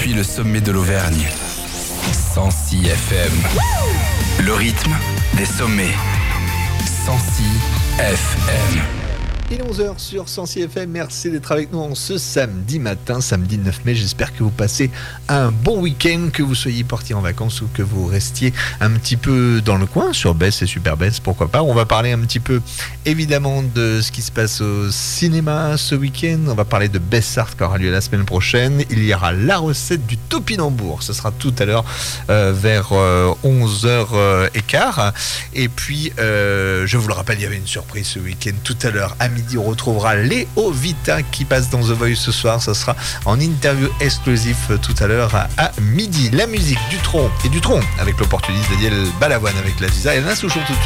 depuis le sommet de l'Auvergne. 106 FM. Le rythme des sommets. 106 FM. Il est 11h sur 106 FM, merci d'être avec nous en ce samedi matin, samedi 9 mai. J'espère que vous passez un bon week-end, que vous soyez partis en vacances ou que vous restiez un petit peu dans le coin, sur Bess et Super Bess, pourquoi pas. On va parler un petit peu évidemment de ce qui se passe au cinéma ce week-end. On va parler de Bessart qui aura lieu la semaine prochaine. Il y aura la recette du topinambour, ce sera tout à l'heure vers 11h15. Et puis, je vous le rappelle, il y avait une surprise ce week-end tout à l'heure à midi, on retrouvera Léo Vita qui passe dans The Voice ce soir. Ça sera en interview exclusif tout à l'heure à midi. La musique du tronc avec l'opportuniste Daniel Balavoine avec la Ziza et Alain Souchon tout de suite.